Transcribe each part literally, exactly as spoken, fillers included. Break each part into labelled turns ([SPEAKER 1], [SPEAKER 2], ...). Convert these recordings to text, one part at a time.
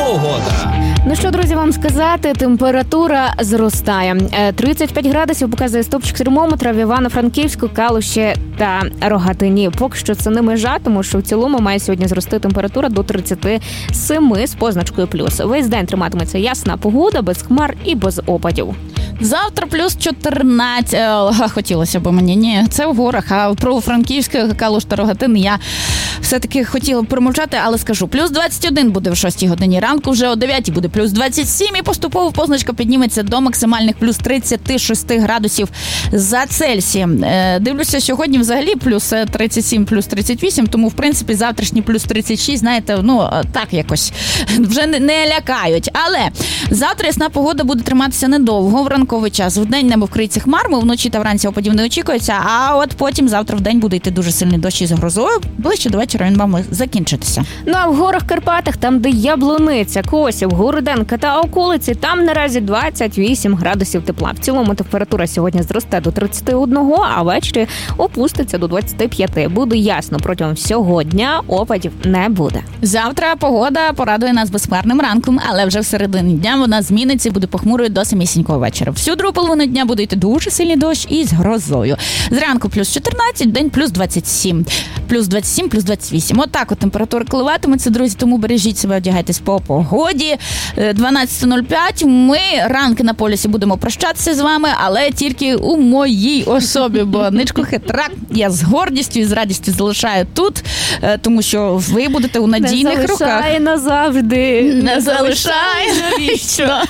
[SPEAKER 1] погода.
[SPEAKER 2] Ну що, друзі, вам сказати, температура зростає. тридцять п'ять градусів показує стопчик термометра в Івано-Франківську, Калуші та Рогатині. Поки що це не межа, тому що в цілому має сьогодні зрости температура до тридцять сім з позначкою плюс. Весь день триматиметься ясна погода, без хмар і без опадів.
[SPEAKER 3] Завтра плюс чотирнадцять. Хотілося б мені. Ні, це в горах. А про Франківське, Калуш та Рогатин я все-таки хотіла б промовчати, але скажу. Плюс двадцять один буде в шостій годині ранку, вже о дев'ятій буде плюс двадцять сім і поступово позначка підніметься до максимальних плюс тридцять шість градусів за Цельсієм. Дивлюся, сьогодні взагалі плюс тридцять сім, плюс тридцять вісім, тому в принципі завтрашній плюс тридцять шість, знаєте, ну так якось вже не лякають. Але завтра ясна погода буде триматися недовго в ранковий час. Вдень небо вкриється хмарами, вночі та вранці опадів не очікується, а от потім завтра вдень буде йти дуже сильний дощ із грозою. Ближче до вечора він мав закінчитися.
[SPEAKER 2] Ну а в горах Карпатах, там де Яблуниця, Косів, Городенка та околиці, там наразі двадцять вісім градусів тепла. В цілому температура сьогодні зросте до тридцять один, а ввечері опуститься до двадцять п'ять. Буде ясно, протягом всього дня опадів не буде.
[SPEAKER 3] Завтра погода порадує нас безхмарним ранком, але вже в середині дня вона зміниться і буде похмурою до самісінького вечора. Всю другу половину дня буде йти дуже сильний дощ із грозою. Зранку плюс чотирнадцять, день плюс двадцять сім. Плюс двадцять сім, плюс двадцять вісім. Отак от температура коливатиметься, друзі, тому бережіть себе, одягайтесь по погоді. дванадцята нуль п'ять. Ми ранки на полюсі будемо прощатися з вами, але тільки у моїй особі, бо ничку хитрак я з гордістю і з радістю залишаю тут, тому що ви будете у надійних
[SPEAKER 2] не
[SPEAKER 3] руках.
[SPEAKER 2] Не залишай назавжди.
[SPEAKER 3] Не залишай навіщо.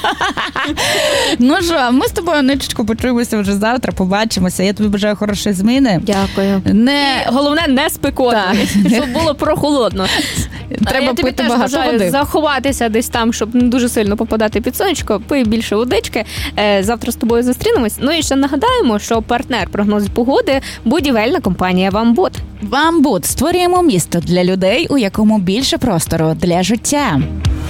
[SPEAKER 3] Ну що, ми з тобою, Ничечко, почуємося вже завтра, побачимося. Я тобі бажаю хорошої зміни.
[SPEAKER 2] Дякую.
[SPEAKER 3] Не...
[SPEAKER 2] І головне, не спекотно, щоб було прохолодно.
[SPEAKER 3] Треба
[SPEAKER 2] я тобі
[SPEAKER 3] пити
[SPEAKER 2] теж
[SPEAKER 3] багато
[SPEAKER 2] бажаю
[SPEAKER 3] води.
[SPEAKER 2] Заховатися десь там, щоб не дуже сильно попадати під сонечко, пий більше водички. Завтра з тобою зустрінемось. Ну і ще нагадаємо, що партнер прогнозу погоди – будівельна компанія «Вамбуд».
[SPEAKER 3] «Вамбуд» – створюємо місто для людей, у якому більше простору для життя.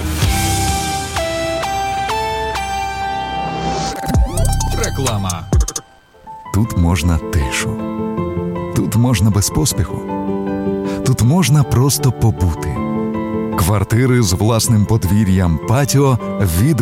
[SPEAKER 1] Реклама.
[SPEAKER 4] Тут можна тишу. Тут можна без поспіху. Тут можна просто побути. Квартири з власним подвір'ям, патіо від